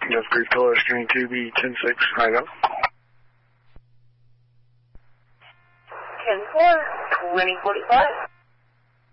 Yes, brief caller, screen 2B, 10-6, hang up. 10-4, 2045.